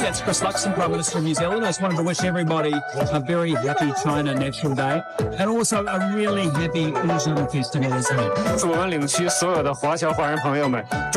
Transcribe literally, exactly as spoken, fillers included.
that's Chris Luxon, Prime Minister of New Zealand. I just wanted to wish everybody a very happy China National Day and also a really happy Asian Festival as well. 祝我们领区所有的华侨华人朋友们